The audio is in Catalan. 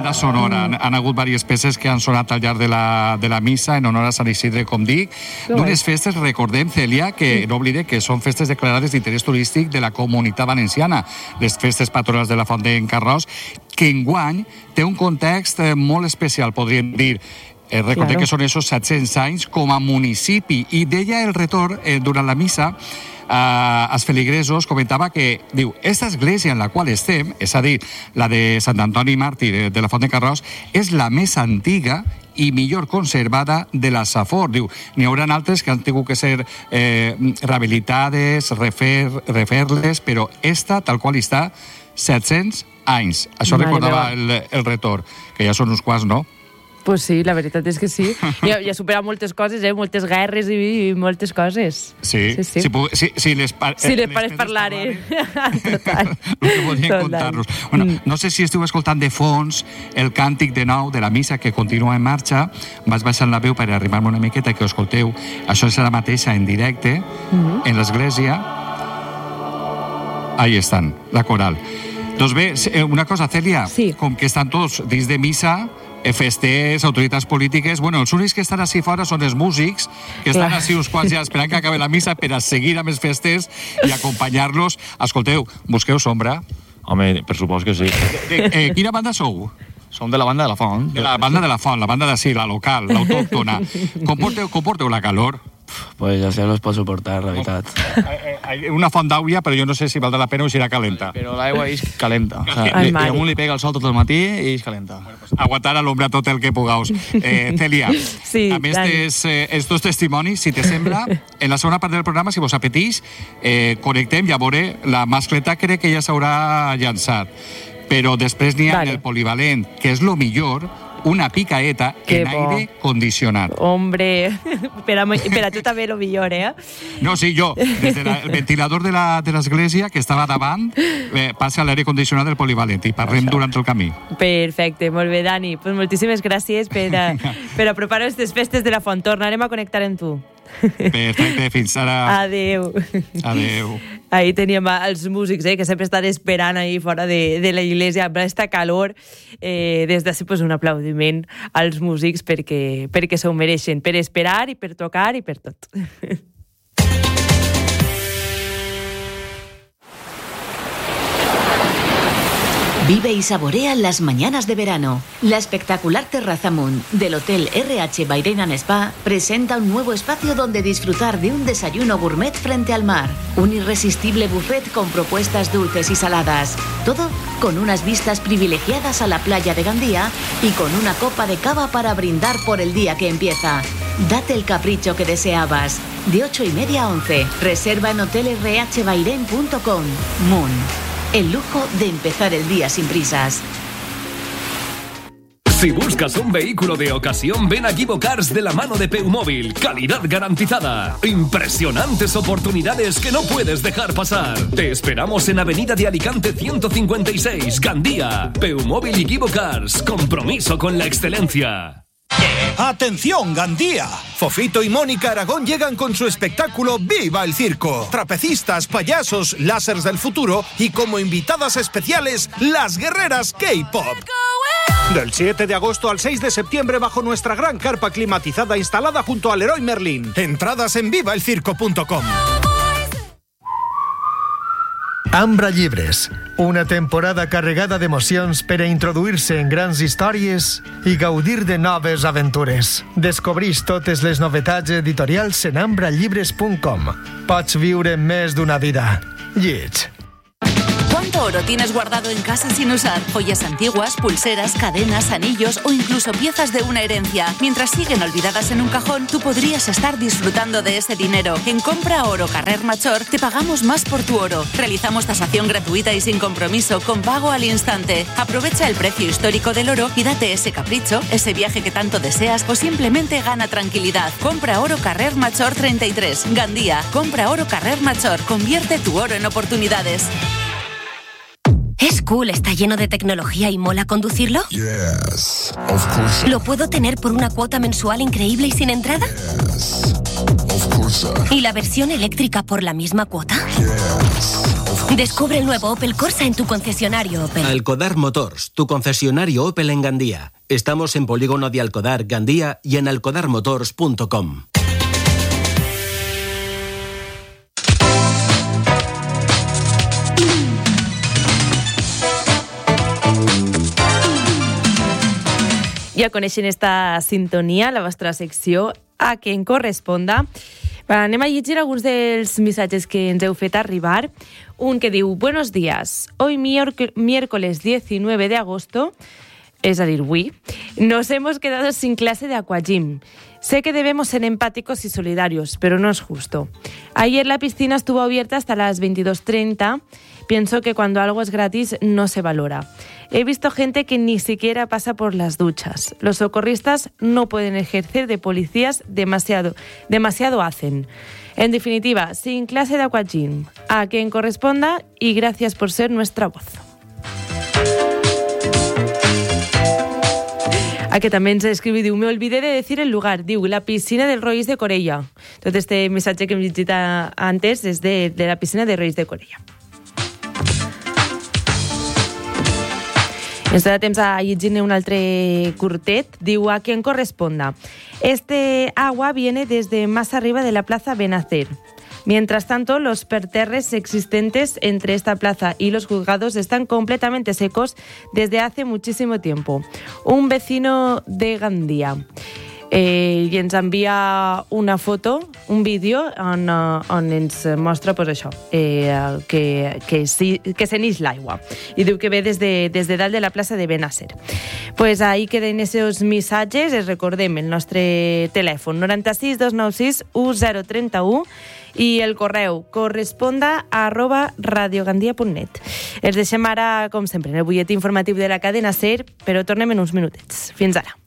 banda sonora. Han hagut diverses peces que han sonat al llarg de la missa en honor a Sant Isidre, com dic. D'unes festes, recordem, Cèlia, que no oblide que són festes declarades d'interès turístic de la Comunitat Valenciana, les festes patronals de la Font d'en Carròs, que enguany té un context molt especial, podríem dir. Recordem que són esos 700 anys com a municipi. I deia el retor, durant la missa, els feligresos comentava que, diu, esta església en la qual estem, és a dir, la de Sant Antoni Màrtir de la Font d'en Carròs, és la més antiga i millor conservada de la Safor. Diu, n'hi haurà altres que han tingut que ser rehabilitades, refer-les, però esta, tal qual està, 700 anys. Això recordava el retor, que ja són uns quants, no? Pues sí, la veritat és que sí. Ja ha superat moltes coses, moltes guerres i moltes coses. Sí. Si les pares parlar, Total. El que podrien contar-nos. Bueno, no sé si esteu escoltant de fons el càntic de nou de la missa que continua en marxa. Vaig baixant la veu per arrimar-me una miqueta que ho escolteu. Això és la mateixa en directe, en l'església. Ahí estan, la coral. Doncs bé, una cosa, Cèlia, com que estan tots dins de missa, festers, autoritats polítiques, bueno, els únics que estan així fora són els músics, que estan així uns quants ja esperant que acabi la missa per a seguir amb els festers i acompanyar-los. Escolteu, busqueu sombra? Home, per supost que sí. Quina banda sou? Som de la banda de la Font. De la banda de la Font, la banda d'ací, la local, l'autòctona. Com porteu la calor? Pues ja se los pot suportar, la veritat. Una font d'àuia, però jo no sé si valdrà la pena o si serà calenta. Però l'aigua és calenta. O sigui, amunt li pega el sol tot el matí i és calenta. Aguantar a l'ombra tot el que pugueu. Cèlia, amb estos testimonis, si te sembla, en la segona part del programa, si vos apeteix, connectem i a veure, la mascleta crec que ja s'haurà llançat. Però després n'hi ha el polivalent, que és lo millor, una picaeta en aire condicionat. Hombre, per a tu també lo millor, No, sí, jo, des del ventilador de l'església, que estava davant, passa a l'aire condicionat del polivalent i parlem durant el camí. Perfecte, molt bé, Dani. Pues moltíssimes gràcies per apropar aquestes festes de la Font. Tornarem a connectar amb tu. Perfecte, fins ara. Adéu. Adéu. Ahí teníem els músics, que sempre estan esperant ahí fora de la iglesia amb aquesta calor. Des d'ací, pues, un aplaudiment als músics perquè s'ho mereixen, per esperar i per tocar i per tot. Vive y saborea las mañanas de verano. La espectacular Terraza Moon del Hotel RH Bairén and Spa presenta un nuevo espacio donde disfrutar de un desayuno gourmet frente al mar. Un irresistible buffet con propuestas dulces y saladas. Todo con unas vistas privilegiadas a la playa de Gandía y con una copa de cava para brindar por el día que empieza. Date el capricho que deseabas. De 8:30 a 11. Reserva en hotelrhbairén.com. Moon. El lujo de empezar el día sin prisas. Si buscas un vehículo de ocasión, ven a Givo Cars de la mano de Peumóvil. Calidad garantizada. Impresionantes oportunidades que no puedes dejar pasar. Te esperamos en Avenida de Alicante 156, Gandía. Peumóvil y Givo Cars. Compromiso con la excelencia. ¡Atención, Gandía! Fofito y Mónica Aragón llegan con su espectáculo ¡Viva el Circo! Trapecistas, payasos, lásers del futuro y como invitadas especiales, las guerreras K-Pop. Del 7 de agosto al 6 de septiembre bajo nuestra gran carpa climatizada instalada junto al Leroy Merlin. Entradas en vivaelcirco.com. Ambra Llibres, una temporada carregada d'emocions per a introduir-se en grans històries i gaudir de noves aventures. Descobreix totes les novetats editorials en ambrallibres.com. Pots viure més d'una vida. Lleig. ¿Cuánto oro tienes guardado en casa sin usar? Joyas antiguas, pulseras, cadenas, anillos o incluso piezas de una herencia. Mientras siguen olvidadas en un cajón, tú podrías estar disfrutando de ese dinero. En Compra Oro Carrer Major te pagamos más por tu oro. Realizamos tasación gratuita y sin compromiso, con pago al instante. Aprovecha el precio histórico del oro y date ese capricho, ese viaje que tanto deseas o simplemente gana tranquilidad. Compra Oro Carrer Major 33, Gandía. Compra Oro Carrer Major. Convierte tu oro en oportunidades. ¿Es cool, está lleno de tecnología y mola conducirlo? Yes, of course. ¿Lo puedo tener por una cuota mensual increíble y sin entrada? Yes, of course. ¿Y la versión eléctrica por la misma cuota? Yes, of Descubre el nuevo Opel Corsa en tu concesionario Opel. Alcodar Motors, tu concesionario Opel en Gandía. Estamos en Polígono de Alcodar, Gandía y en alcodarmotors.com. Ja coneixen esta sintonia, la vostra secció, a què en corresponda. Anem a llegir alguns dels missatges que ens heu fet arribar. Un que diu: Buenos días, hoy miércoles 19 de agosto, es decir, hoy, nos hemos quedado sin clase de aquagym. Sé que debemos ser empáticos y solidarios, pero no es justo. Ayer la piscina estuvo abierta hasta las 22:30. Pienso que cuando algo es gratis no se valora. He visto gente que ni siquiera pasa por las duchas. Los socorristas no pueden ejercer de policías, demasiado hacen. En definitiva, sin clase de aquagym, a quien corresponda y gracias por ser nuestra voz. A que també ens escriu i diu: me olvidé de decir el lugar. Diu, la piscina del Roís de Corella. Tot este missatge que hem llegit antes és de la piscina de Roís de Corella. Ens da temps a llegir-ne un altre curtet. Diu, a quien corresponda. Este agua viene desde más arriba de la plaza Benacer. Mientras tanto, los parterres existentes entre esta plaza y los juzgados están completamente secos desde hace muchísimo tiempo. Un vecino de Gandía. I ens envia una foto, un vídeo on ens mostra pues, això, que se n'ix l'aigua. I diu que ve des de dalt de la plaça de Benasser. Pues ahí queden esos missatges. Es recordem el nostre telèfon 96 296 1031 i el correu corresponda@radiogandia.net. Els deixem ara, com sempre, en el butlletí informatiu de la cadena SER, però tornem en uns minutets. Fins ara.